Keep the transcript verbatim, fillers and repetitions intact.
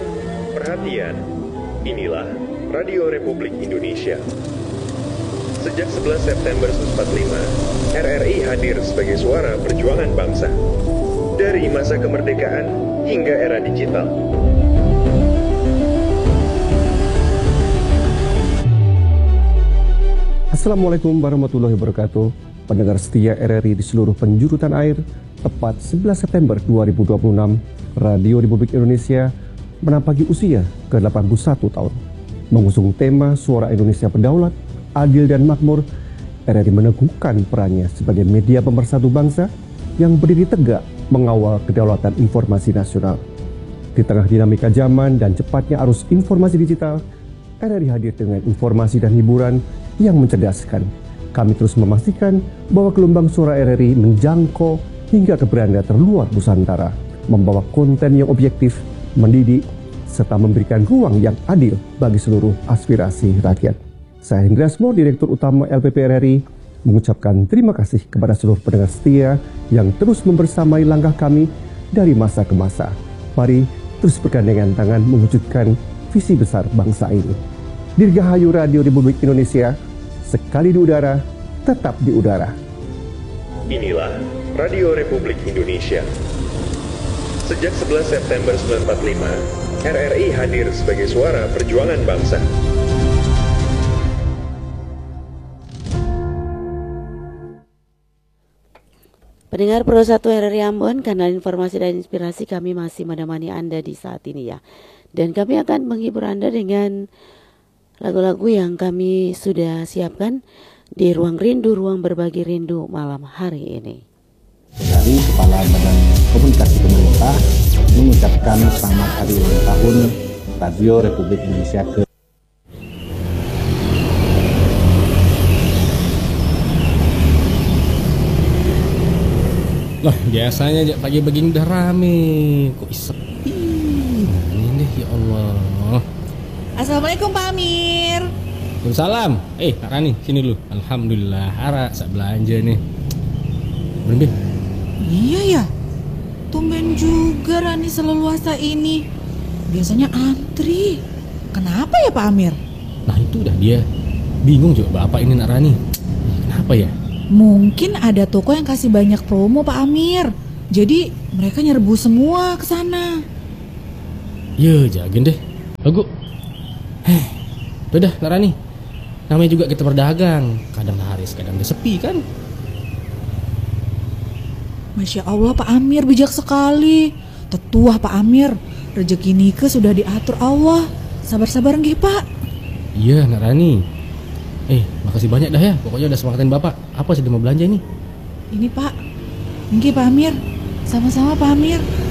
Perhatian, inilah Radio Republik Indonesia. Sejak sebelas September seribu sembilan ratus empat puluh lima, R R I hadir sebagai suara perjuangan bangsa. Dari masa kemerdekaan hingga era digital. Assalamualaikum warahmatullahi wabarakatuh. Pendengar setia R R I di seluruh penjuru tanah air, tepat sebelas September dua ribu dua puluh enam, Radio Republik Indonesia menapaki usia ke delapan puluh satu tahun. Mengusung tema Suara Indonesia Berdaulat, Adil dan Makmur, R R I meneguhkan perannya sebagai media pemersatu bangsa yang berdiri tegak mengawal kedaulatan informasi nasional. Di tengah dinamika zaman dan cepatnya arus informasi digital, R R I hadir dengan informasi dan hiburan yang mencerdaskan. Kami terus memastikan bahwa gelombang suara R R I menjangkau hingga ke beranda terluar Nusantara, membawa konten yang objektif, mendidik, serta memberikan ruang yang adil bagi seluruh aspirasi rakyat. Saya Hendra Asmo, Direktur Utama L P P R R I, mengucapkan terima kasih kepada seluruh pendengar setia yang terus membersamai langkah kami dari masa ke masa. Mari terus bergandengan tangan mewujudkan visi besar bangsa ini. Dirgahayu Radio Republik Indonesia, sekali di udara, tetap di udara. Inilah Radio Republik Indonesia. Sejak sebelas September seribu sembilan ratus empat puluh lima, R R I hadir sebagai suara perjuangan bangsa. Pendengar Pro satu R R I Ambon, kanal informasi dan inspirasi kami masih menemani Anda di saat ini ya. Dan kami akan menghibur Anda dengan lagu-lagu yang kami sudah siapkan di Ruang Rindu, Ruang Berbagi Rindu malam hari ini. Dari Kepala Badan Komunikasi Pemerintah mengucapkan selamat hari ulang tahun Radio Republik Indonesia ke Loh, biasanya aja pagi begini udah rame, kok sepi. Nah, ini deh, ya Allah. Assalamualaikum Pak Amir. Waalaikumsalam. Eh, Kak Rani, sini dulu. Alhamdulillah, Ara, sak belanja nih. Bener, Bin? Iya ya, tumben juga Rani seleluasa ini. Biasanya antri. Kenapa ya Pak Amir? Nah itu udah dia. Bingung juga bapak ini Nak Rani. Kenapa ya? Mungkin ada toko yang kasih banyak promo Pak Amir. Jadi mereka nyerbu semua ke sana. Ya, jagain deh. Bagus. Heh, udah Nak Rani. Namanya juga kita berdagang. Kadang laris, kadang udah sepi kan. Masya Allah Pak Amir bijak sekali. Tetuah Pak Amir. Rezeki Nike sudah diatur Allah. Sabar-sabar nggih Pak. Iya Nak Rani. Eh, makasih banyak dah ya. Pokoknya udah semangatin bapak. Apa sih dia mau belanja ini? Ini Pak. Nggih Pak Amir. Sama-sama Pak Amir.